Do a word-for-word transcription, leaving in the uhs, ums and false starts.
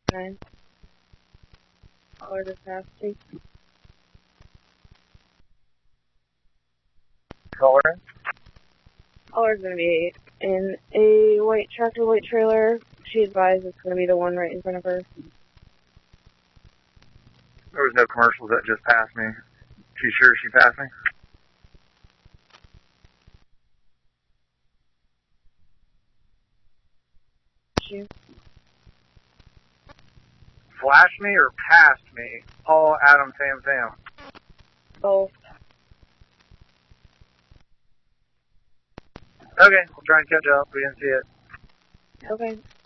nine. Caller just passed, please. Caller? Caller's going to be in a white tractor, white trailer. She advised it's going to be the one right in front of her. There was no commercials that just passed me. She sure she passed me? She. Flashed me or passed me? Paul, Adam, Sam, Sam. Both. Okay, we'll try and catch up. We didn't see it. Okay.